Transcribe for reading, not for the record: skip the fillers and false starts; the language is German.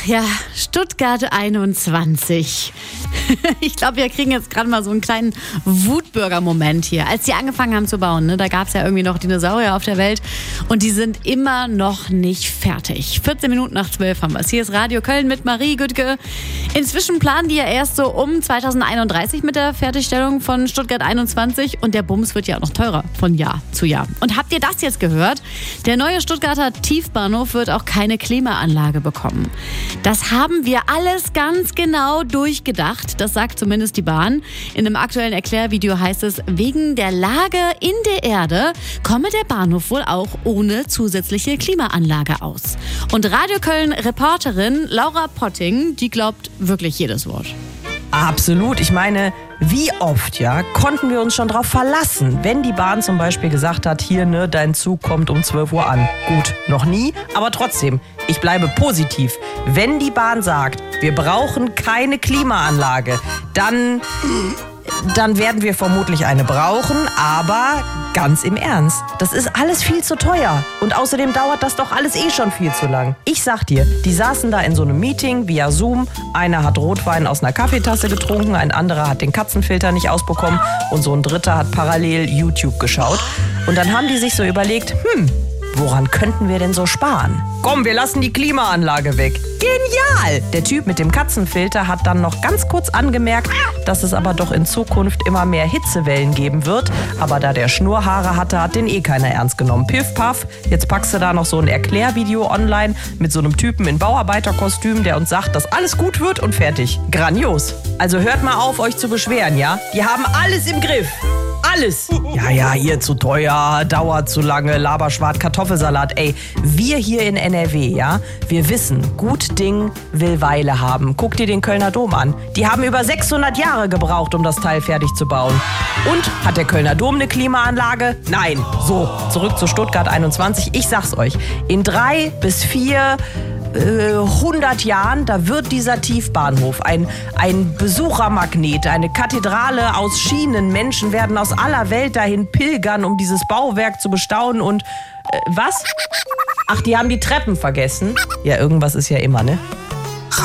ja, Stuttgart 21. Ich glaube, wir kriegen jetzt gerade mal so einen kleinen Wutbürger-Moment hier. Als die angefangen haben zu bauen, ne, da gab es ja irgendwie noch Dinosaurier auf der Welt und die sind immer noch nicht fertig. 14 Minuten nach 12 haben wir es. Hier ist Radio Köln mit Marie Güttke. Inzwischen planen die ja erst so um 2031 mit der Fertigstellung von Stuttgart 21 und der Bums wird ja auch noch teurer von Jahr zu Jahr. Und habt ihr das jetzt gehört? Der neue Stuttgarter Tiefbahnhof wird auch keine Klimaanlage bekommen. Das haben wir alles ganz genau durchgedacht. Das sagt zumindest die Bahn. In einem aktuellen Erklärvideo heißt es, wegen der Lage in der Erde komme der Bahnhof wohl auch ohne zusätzliche Klimaanlage aus. Und Radio Köln-Reporterin Laura Potting, die glaubt wirklich jedes Wort. Absolut. Ich meine, wie oft konnten wir uns schon darauf verlassen, wenn die Bahn zum Beispiel gesagt hat, hier, ne, dein Zug kommt um 12 Uhr an. Gut, noch nie, aber trotzdem, ich bleibe positiv. Wenn die Bahn sagt, wir brauchen keine Klimaanlage, dann werden wir vermutlich eine brauchen, aber ganz im Ernst, das ist alles viel zu teuer. Und außerdem dauert das doch alles schon viel zu lang. Ich sag dir, die saßen da in so einem Meeting via Zoom. Einer hat Rotwein aus einer Kaffeetasse getrunken, ein anderer hat den Katzenfilter nicht ausbekommen und so ein dritter hat parallel YouTube geschaut. Und dann haben die sich so überlegt, woran könnten wir denn so sparen? Komm, wir lassen die Klimaanlage weg. Genial! Der Typ mit dem Katzenfilter hat dann noch ganz kurz angemerkt, dass es aber doch in Zukunft immer mehr Hitzewellen geben wird. Aber da der Schnurrhaare hatte, hat den keiner ernst genommen. Piff, paff, jetzt packst du da noch so ein Erklärvideo online mit so einem Typen in Bauarbeiterkostüm, der uns sagt, dass alles gut wird und fertig. Grandios. Also hört mal auf, euch zu beschweren, ja? Die haben alles im Griff. Alles. Ja, hier zu teuer, dauert zu lange, Laberschwart, Kartoffelsalat. Ey, wir hier in NRW, wir wissen, gut Ding will Weile haben. Guck dir den Kölner Dom an. Die haben über 600 Jahre gebraucht, um das Teil fertig zu bauen. Und hat der Kölner Dom eine Klimaanlage? Nein. So, zurück zu Stuttgart 21. Ich sag's euch, in 3 bis 4 100 Jahren, da wird dieser Tiefbahnhof ein Besuchermagnet, eine Kathedrale aus Schienen. Menschen werden aus aller Welt dahin pilgern, um dieses Bauwerk zu bestaunen. Und was? Ach, die haben die Treppen vergessen. Ja, irgendwas ist ja immer, ne?